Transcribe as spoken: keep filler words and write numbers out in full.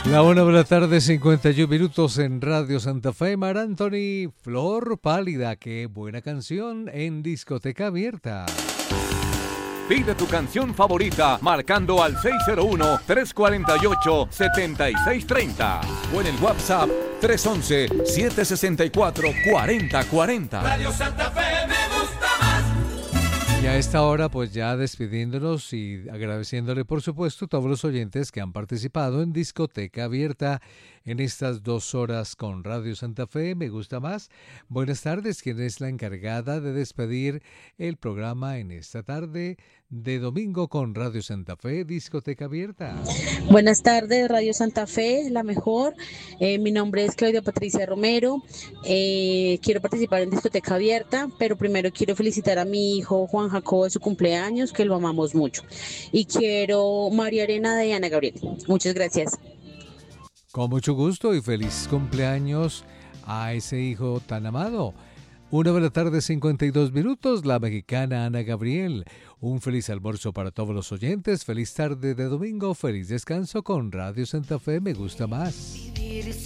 La una de la tarde, cincuenta y uno minutos en Radio Santa Fe. Mar Anthony, Flor Pálida, qué buena canción en discoteca abierta. Pide tu canción favorita marcando al seis cero uno, tres cuatro ocho, siete seis tres cero o en el WhatsApp tres uno uno, siete seis cuatro, cuatro cero cuatro cero. Radio Santa Fe me gusta más. Y a esta hora, pues ya despidiéndonos y agradeciéndole, por supuesto, a todos los oyentes que han participado en Discoteca Abierta en estas dos horas con Radio Santa Fe. Me gusta más. Buenas tardes, ¿quién es la encargada de despedir el programa en esta tarde de domingo con Radio Santa Fe, Discoteca Abierta? Buenas tardes, Radio Santa Fe, la mejor. Eh, mi nombre es Claudia Patricia Romero. Eh, quiero participar en Discoteca Abierta, pero primero quiero felicitar a mi hijo Juan Jacobo de su cumpleaños, que lo amamos mucho. Y quiero María Arena de Ana Gabriel. Muchas gracias. Con mucho gusto y feliz cumpleaños a ese hijo tan amado. Una de la tarde, cincuenta y dos minutos, la mexicana Ana Gabriel. Un feliz almuerzo para todos los oyentes. Feliz tarde de domingo, feliz descanso con Radio Santa Fe. Me gusta más.